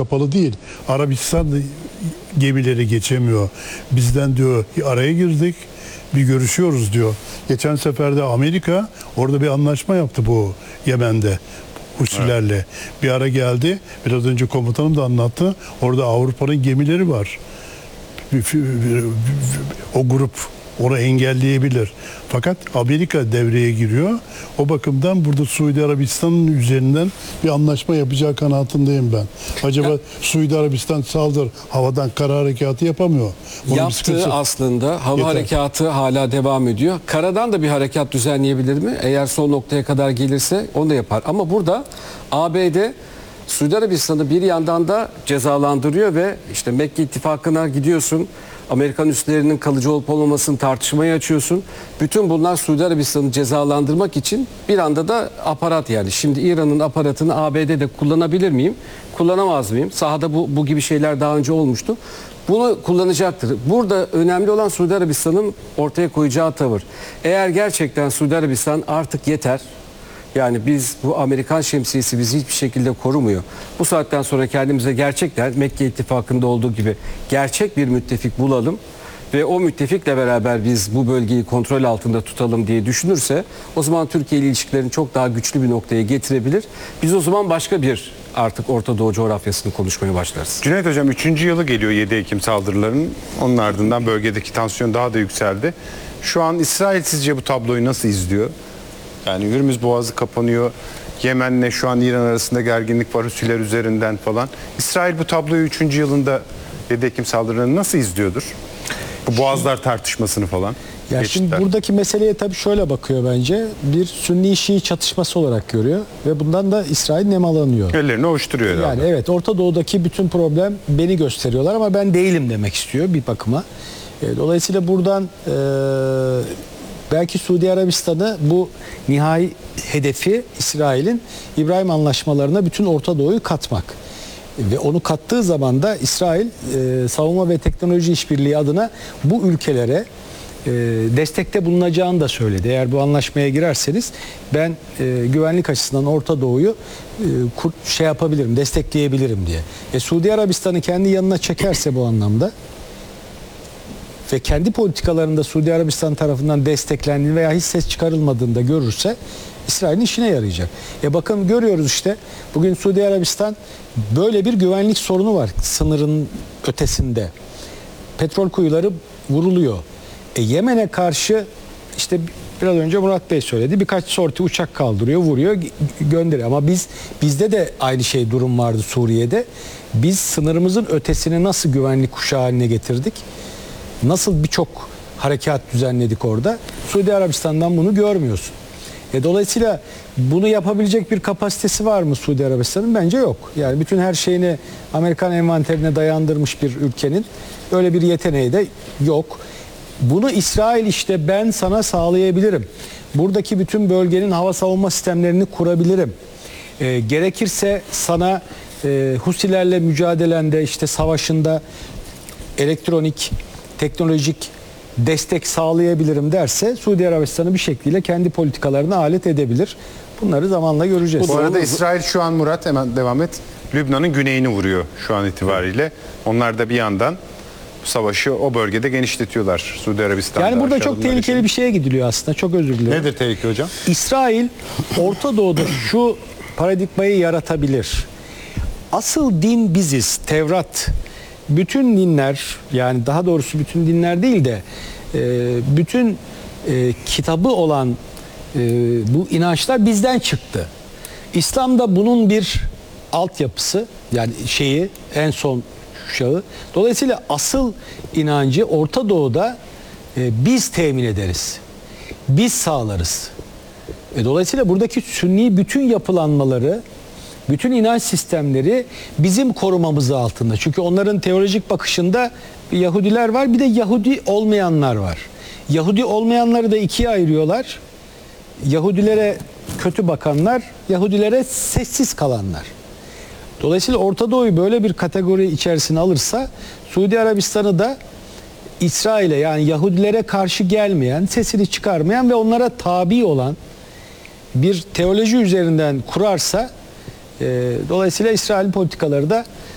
kapalı değil. Arabistan da gemileri geçemiyor. Bizden diyor araya girdik, bir görüşüyoruz diyor. Geçen sefer de Amerika orada bir anlaşma yaptı bu Yemen'de. Husilerle. Evet. Bir ara geldi. Biraz önce komutanım da anlattı. Orada Avrupa'nın gemileri var. O grup onu engelleyebilir. Fakat Amerika devreye giriyor. O bakımdan burada Suudi Arabistan'ın üzerinden bir anlaşma yapacağı kanaatindeyim ben. Acaba Suudi Arabistan saldır, havadan kara harekatı yapamıyor. Bunun yaptığı aslında hava harekatı hala devam ediyor. Karadan da bir harekat düzenleyebilir mi? Eğer son noktaya kadar gelirse onu da yapar. Ama burada ABD Suudi Arabistan'ı bir yandan da cezalandırıyor ve işte Mekke ittifakına gidiyorsun. Amerikan üslerinin kalıcı olup olmamasını tartışmaya açıyorsun. Bütün bunlar Suudi Arabistan'ı cezalandırmak için bir anda da aparat yani. Şimdi İran'ın aparatını ABD'de kullanabilir miyim? Kullanamaz mıyım? Sahada bu gibi şeyler daha önce olmuştu. Bunu kullanacaktır. Burada önemli olan Suudi Arabistan'ın ortaya koyacağı tavır. Eğer gerçekten Suudi Arabistan artık yeter, yani biz bu Amerikan şemsiyesi bizi hiçbir şekilde korumuyor. Bu saatten sonra kendimize gerçekten Mekke ittifakında olduğu gibi gerçek bir müttefik bulalım ve o müttefikle beraber biz bu bölgeyi kontrol altında tutalım diye düşünürse o zaman Türkiye ile ilişkilerini çok daha güçlü bir noktaya getirebilir. Biz o zaman başka bir artık Orta Doğu coğrafyasını konuşmaya başlarız. Cüneyt Hocam 3. yılı geliyor 7 Ekim saldırılarının. Onun ardından bölgedeki tansiyon daha da yükseldi. Şu an İsrail sizce bu tabloyu nasıl izliyor? Yani Hürmüz Boğazı kapanıyor. Yemen'le şu an İran arasında gerginlik var Hüsiler üzerinden falan. İsrail bu tabloyu 3. yılında 7 Ekim saldırılarını nasıl izliyordur? Bu Boğazlar tartışmasını falan. Ya geçitler. şimdi buradaki meseleye tabii şöyle bakıyor bence. Bir Sünni-Şii çatışması olarak görüyor ve bundan da İsrail nemalanıyor. Ellerini ovuşturuyor herhalde. Yani evet, Orta Doğu'daki bütün problem beni gösteriyorlar ama ben değilim demek istiyor bir bakıma. Dolayısıyla buradan belki Suudi Arabistan'ı bu nihai hedefi İsrail'in İbrahim anlaşmalarına bütün Orta Doğu'yu katmak. Ve onu kattığı zaman da İsrail savunma ve teknoloji işbirliği adına bu ülkelere destekte bulunacağını da söyledi. Eğer bu anlaşmaya girerseniz ben güvenlik açısından Orta Doğu'yu yapabilirim, destekleyebilirim diye. Suudi Arabistan'ı kendi yanına çekerse bu anlamda ve kendi politikalarında Suudi Arabistan tarafından desteklendiğini veya hiç ses çıkarılmadığını da görürse İsrail'in işine yarayacak. Bakın görüyoruz işte bugün Suudi Arabistan böyle bir güvenlik sorunu var sınırın ötesinde. Petrol kuyuları vuruluyor. Yemen'e karşı işte biraz önce Murat Bey söyledi. Birkaç sorti uçak kaldırıyor, vuruyor, gönderiyor. Ama bizde de aynı durum vardı Suriye'de. Biz sınırımızın ötesini nasıl güvenlik kuşağı haline getirdik? Nasıl birçok harekat düzenledik orada? Suudi Arabistan'dan bunu görmüyorsun. Dolayısıyla bunu yapabilecek bir kapasitesi var mı Suudi Arabistan'ın? Bence yok. Yani bütün her şeyini Amerikan envanterine dayandırmış bir ülkenin öyle bir yeteneği de yok. Bunu İsrail işte ben sana sağlayabilirim. Buradaki bütün bölgenin hava savunma sistemlerini kurabilirim. Gerekirse sana Husilerle mücadelende işte savaşında elektronik, teknolojik destek sağlayabilirim derse Suudi Arabistan'ı bir şekilde kendi politikalarına alet edebilir. Bunları zamanla göreceğiz. Bu arada İsrail şu an Murat hemen devam et. Lübnan'ın güneyini vuruyor şu an itibariyle. Onlar da bir yandan savaşı o bölgede genişletiyorlar Suudi Arabistan'da. Yani burada çok tehlikeli bir şeye gidiliyor aslında. Çok özür dilerim. Nedir tehlike hocam? İsrail Orta Doğu'da şu paradigmayı yaratabilir. Asıl din biziz. Tevrat. Bütün dinler, yani daha doğrusu bütün dinler değil de bütün kitabı olan bu inançlar bizden çıktı. İslam'da bunun bir altyapısı, yani en son kuşağı. Dolayısıyla asıl inancı Orta Doğu'da biz temin ederiz. Biz sağlarız. Dolayısıyla buradaki Sünni bütün yapılanmaları, bütün inanç sistemleri bizim korumamız altında. Çünkü onların teolojik bakışında Yahudiler var, bir de Yahudi olmayanlar var. Yahudi olmayanları da ikiye ayırıyorlar. Yahudilere kötü bakanlar, Yahudilere sessiz kalanlar. Dolayısıyla Orta Doğu'yu böyle bir kategori içerisine alırsa Suudi Arabistan'ı da İsrail'e, yani Yahudilere karşı gelmeyen, sesini çıkarmayan ve onlara tabi olan bir teoloji üzerinden kurarsa dolayısıyla İsrail politikaları da